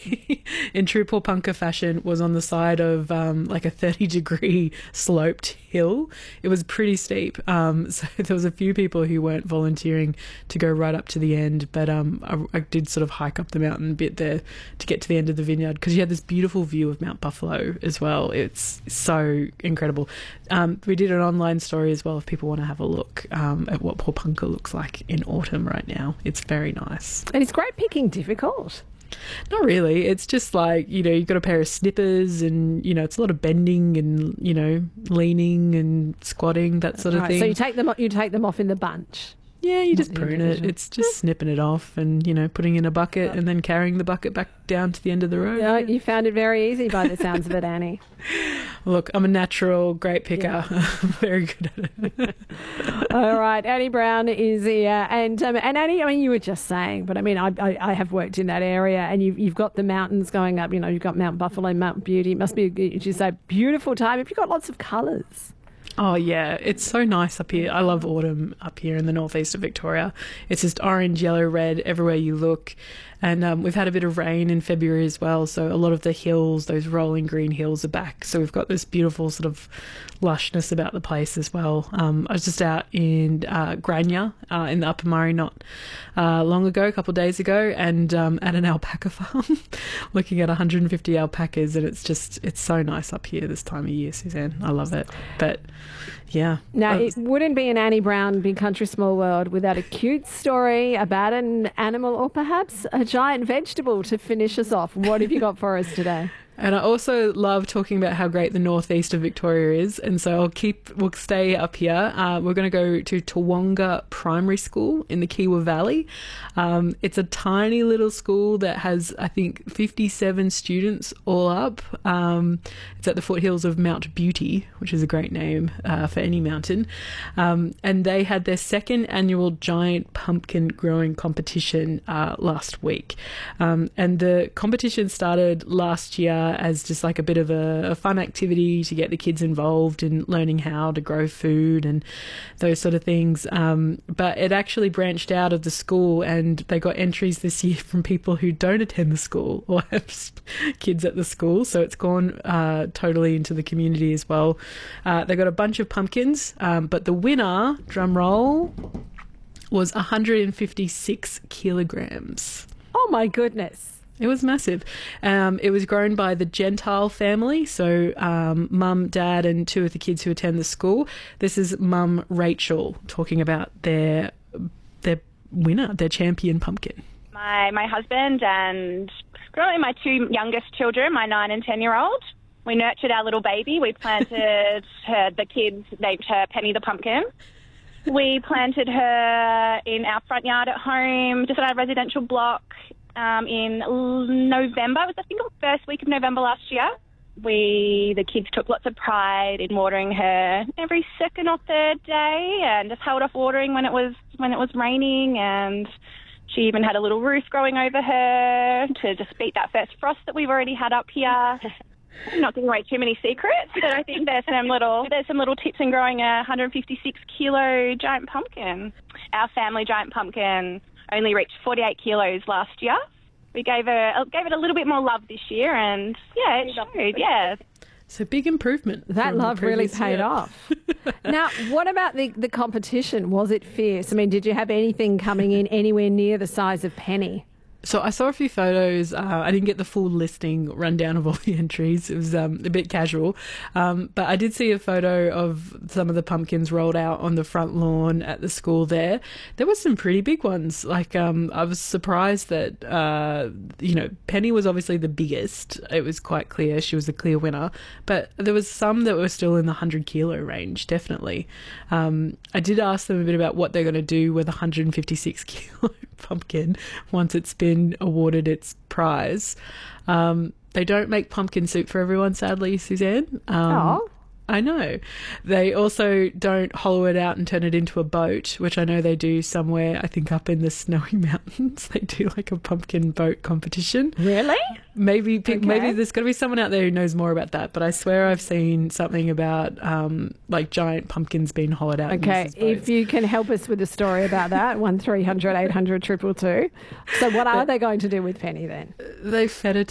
in true Paul fashion, was on the side of like a 30-degree sloped hill. It was pretty steep. So there was a few people who weren't volunteering to go right up to the end, but I did sort of hike up the mountain a bit there to get to the end of the vineyard, because you had this beautiful view of Mount Buffalo as well. It's so incredible. We did an online story as well if people want to have a look at what Paul looks like in autumn right now. It's very nice. And is grape picking difficult? Not really. It's just like, you've got a pair of snippers and, it's a lot of bending and, leaning and squatting, that sort of thing. So you take them off in the bunch? Yeah, you just prune it. It's just snipping it off and, putting in a bucket and then carrying the bucket back down to the end of the road. No, you found it very easy by the sounds of it, Annie. Look, I'm a natural grape picker. Yeah. I'm very good at it. All right, Annie Brown is here. And Annie, I mean, you were just saying, but I mean, I have worked in that area, and you've got the mountains going up. You've got Mount Buffalo, Mount Beauty. It must be, as you say, beautiful time. Have you got lots of colours? Oh, yeah. It's so nice up here. I love autumn up here in the northeast of Victoria. It's just orange, yellow, red everywhere you look. And we've had a bit of rain in February as well, so a lot of the hills, those rolling green hills, are back. So we've got this beautiful sort of lushness about the place as well. I was just out in Grania in the Upper Murray not long ago, a couple of days ago, and at an alpaca farm looking at 150 alpacas, and it's so nice up here this time of year, Suzanne. I love it. But yeah. Now, it wouldn't be an Annie Brown Big Country Small World without a cute story about an animal or perhaps a giant vegetable to finish us off. What have you got for us today? And I also love talking about how great the northeast of Victoria is, and so we'll stay up here. We're going to go to Tawonga Primary School in the Kiewa Valley. It's a tiny little school that has, I think, 57 students all up. It's at the foothills of Mount Beauty, which is a great name for any mountain. And they had their second annual giant pumpkin growing competition last week. And the competition started last year as just like a bit of a fun activity to get the kids involved in learning how to grow food and those sort of things. But it actually branched out of the school, and they got entries this year from people who don't attend the school or have kids at the school. So it's gone totally into the community as well. They got a bunch of pumpkins, but the winner, drum roll, was 156 kilograms. Oh my goodness. It was massive. It was grown by the Gentile family, so mum, dad, and two of the kids who attend the school. This is mum Rachel talking about their winner, their champion pumpkin. My husband and currently my two youngest children, my 9 and 10-year-old, we nurtured our little baby. We planted her, the kids named her Penny the Pumpkin. We planted her in our front yard at home, just on our residential block. In November, it was I think the first week of November last year. The kids took lots of pride in watering her every second or third day, and just held off watering when it was raining. And she even had a little roof growing over her to just beat that first frost that we've already had up here. I'm not giving away too many secrets, but I think there's some little tips in growing a 156 kilo giant pumpkin. Our family giant pumpkin only reached 48 kilos last year. We gave it a little bit more love this year, and yeah, it showed, yeah. So big improvement. That love really paid off. Now, what about the competition? Was it fierce? I mean, did you have anything coming in anywhere near the size of Penny? So I saw a few photos. I didn't get the full listing rundown of all the entries. It was a bit casual. But I did see a photo of some of the pumpkins rolled out on the front lawn at the school there. There were some pretty big ones. Like, I was surprised that, Penny was obviously the biggest. It was quite clear. She was the clear winner. But there was some that were still in the 100-kilo range, definitely. I did ask them a bit about what they're going to do with a 156-kilo pumpkin once it's been awarded its prize. They don't make pumpkin soup for everyone, sadly, Suzanne. I know. They also don't hollow it out and turn it into a boat, which I know they do somewhere, I think up in the snowy mountains. They do like a pumpkin boat competition. Really? Maybe there's got to be someone out there who knows more about that, but I swear I've seen something about like giant pumpkins being hollowed out. Okay, if you can help us with a story about that, 1300 800 222. So what are they going to do with Penny then? They fed her